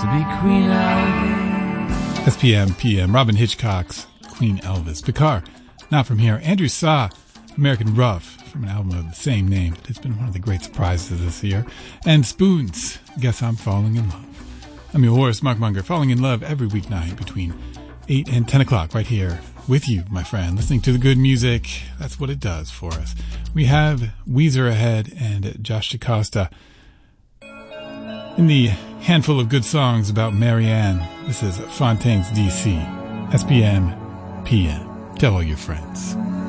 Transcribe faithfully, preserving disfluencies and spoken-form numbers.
to be Queen Elvis. S P M P M, Robin Hitchcock's Queen Elvis. Picard, Not From Here. Andrew Sa, American Rough, from an album of the same name. It's been one of the great surprises this year. And Spoons, Guess I'm Falling in Love. I'm your host, Mark Munger, falling in love every weeknight between eight and ten o'clock right here with you, my friend, listening to the good music. That's what it does for us. We have Weezer ahead and Josh DaCosta in the handful of good songs about Marianne. This is Fontaine's D C, S P M P M. Tell all your friends.